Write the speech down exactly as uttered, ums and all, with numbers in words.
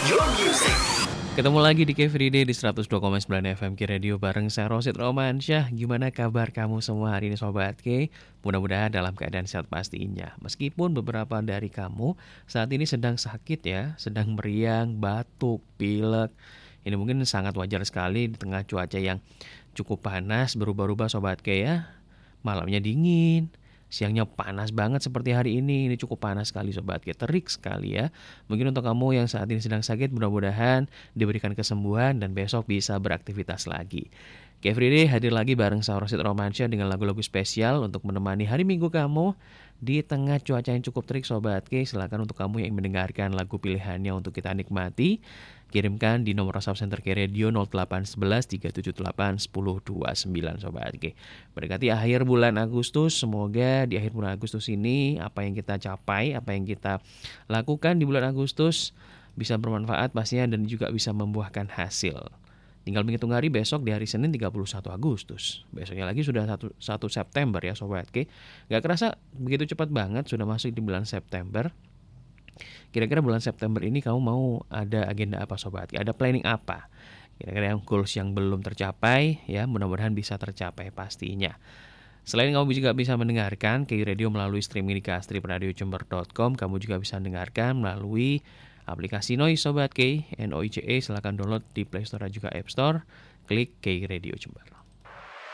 your music. Ketemu lagi di K Friday di seratus dua koma sembilan F M K Radio bareng saya Rosid Romansyah. Gimana kabar kamu semua hari ini Sobat K? Mudah-mudahan dalam keadaan sehat pastinya. Meskipun beberapa dari kamu saat ini sedang sakit ya, sedang meriang, batuk, pilek. Ini mungkin sangat wajar sekali di tengah cuaca yang cukup panas, berubah-ubah Sobat K ya. Malamnya dingin, siangnya panas banget seperti hari ini. Ini cukup panas sekali Sobat K, terik sekali ya. Mungkin untuk kamu yang saat ini sedang sakit, mudah-mudahan diberikan kesembuhan dan besok bisa beraktivitas lagi. K Friday hadir lagi bareng saya Rosid Romansyah dengan lagu-lagu spesial untuk menemani hari Minggu kamu di tengah cuaca yang cukup terik Sobat K. Silakan untuk kamu yang mendengarkan lagu pilihannya untuk kita nikmati, kirimkan di nomor WhatsApp Center K Radio nol delapan satu satu tiga tujuh delapan satu nol dua sembilan Sobat K. Mendekati akhir bulan Agustus, semoga di akhir bulan Agustus ini apa yang kita capai, apa yang kita lakukan di bulan Agustus bisa bermanfaat pastinya dan juga bisa membuahkan hasil. Tinggal menghitung hari, besok di hari Senin tiga puluh satu Agustus. Besoknya lagi sudah satu September ya Sobat K. Gak kerasa begitu cepat banget sudah masuk di bulan September. Kira-kira bulan September ini kamu mau ada agenda apa Sobat K? Ada planning apa? Kira-kira yang goals yang belum tercapai ya, mudah-mudahan bisa tercapai pastinya. Selain kamu juga bisa mendengarkan K Radio melalui streaming di kastri radio jember dot com, kamu juga bisa mendengarkan melalui aplikasi Noise Sobat K, N O I C E, silakan download di Play Store dan juga App Store, klik K Radio Jember.